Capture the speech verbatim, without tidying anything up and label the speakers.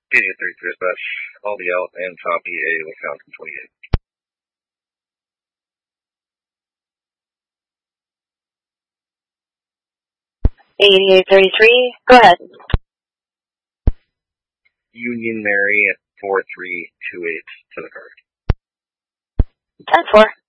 Speaker 1: eighty-eight thirty-three dispatch. I'll be out and copy a Wisconsin twenty-eight.
Speaker 2: eighty-eight thirty-three, go ahead.
Speaker 1: Union Mary at four three two eight to the car.
Speaker 2: ten four.